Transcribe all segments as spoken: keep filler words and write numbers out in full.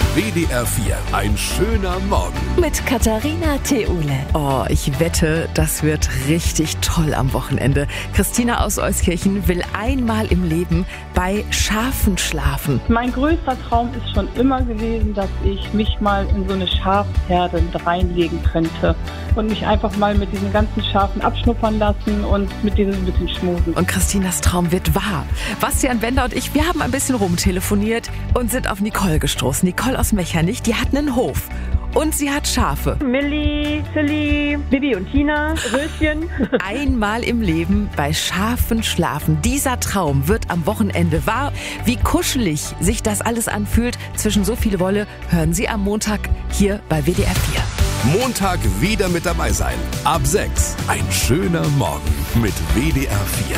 W D R vier, ein schöner Morgen. Mit Katharina Theule. Oh, ich wette, das wird richtig toll am Wochenende. Christina aus Euskirchen will einmal im Leben bei Schafen schlafen. Mein größter Traum ist schon immer gewesen, dass ich mich mal in so eine Schafsherde reinlegen könnte und mich einfach mal mit diesen ganzen Schafen abschnuppern lassen und mit denen ein bisschen schmusen. Und Christinas Traum wird wahr. Bastian Bender und ich, wir haben ein bisschen rumtelefoniert und sind auf Nicole gestoßen. Nicole aus Mechernich, die hat einen Hof. Und sie hat Schafe. Millie, Silly, Bibi und Tina, Röschen. Einmal im Leben bei Schafen schlafen. Dieser Traum wird am Wochenende wahr. Wie kuschelig sich das alles anfühlt zwischen so viel Wolle, hören Sie am Montag hier bei W D R vier. Montag wieder mit dabei sein. Ab sechs. Ein schöner Morgen mit W D R vier.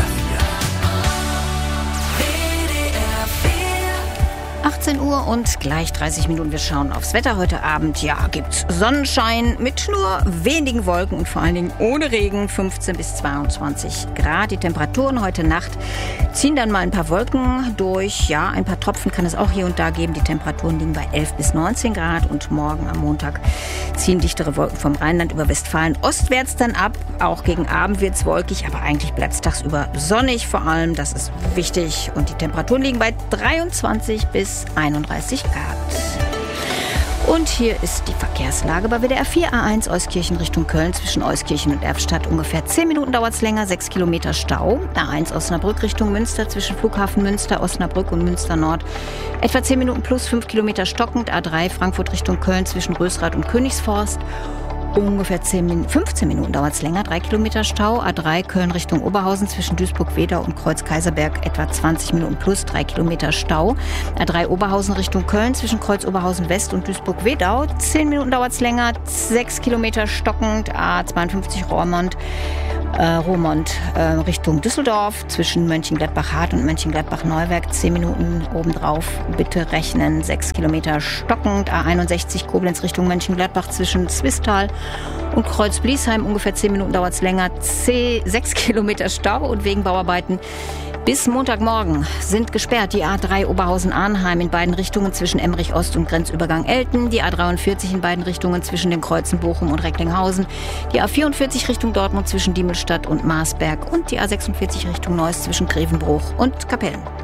achtzehn Uhr und gleich dreißig Minuten. Wir schauen aufs Wetter heute Abend. Ja, gibt's Sonnenschein mit nur wenigen Wolken und vor allen Dingen ohne Regen. fünfzehn bis zweiundzwanzig Grad. Die Temperaturen heute Nacht ziehen dann mal ein paar Wolken durch. Ja, ein paar Tropfen kann es auch hier und da geben. Die Temperaturen liegen bei elf bis neunzehn Grad. Und morgen am Montag ziehen dichtere Wolken vom Rheinland über Westfalen ostwärts dann ab. Auch gegen Abend wird's wolkig, aber eigentlich bleibt's tagsüber sonnig vor allem. Das ist wichtig. Und die Temperaturen liegen bei dreiundzwanzig bis einunddreißig Grad. Und hier ist die Verkehrslage bei W D R vier. A eins Euskirchen Richtung Köln zwischen Euskirchen und Erftstadt. Ungefähr zehn Minuten dauert es länger, sechs Kilometer Stau. A eins Osnabrück Richtung Münster zwischen Flughafen Münster, Osnabrück und Münster Nord. Etwa zehn Minuten plus fünf Kilometer stockend. A drei Frankfurt Richtung Köln zwischen Rösrath und Königsforst. Ungefähr zehn, fünfzehn Minuten dauert es länger, drei Kilometer Stau. A drei Köln Richtung Oberhausen zwischen Duisburg-Wedau und Kreuz-Kaiserberg etwa zwanzig Minuten plus, drei Kilometer Stau. A drei Oberhausen Richtung Köln zwischen Kreuz-Oberhausen West und Duisburg-Wedau, zehn Minuten dauert es länger, sechs Kilometer stockend. A zweiundfünfzig Rohrmond, äh, Rohrmond äh, Richtung Düsseldorf zwischen Mönchengladbach-Hart und Mönchengladbach-Neuwerk, zehn Minuten obendrauf, bitte rechnen, sechs Kilometer stockend. A einundsechzig Koblenz Richtung Mönchengladbach zwischen Zwistal und Kreuz-Bliesheim, ungefähr zehn Minuten dauert es länger, sechs Kilometer Stau und wegen Bauarbeiten bis Montagmorgen sind gesperrt die A drei Oberhausen-Arnheim in beiden Richtungen zwischen Emmerich Ost und Grenzübergang Elten, die A dreiundvierzig in beiden Richtungen zwischen den Kreuzen Bochum und Recklinghausen, die A vierundvierzig Richtung Dortmund zwischen Diemelstadt und Marsberg und die A sechsundvierzig Richtung Neuss zwischen Grevenbruch und Kapellen.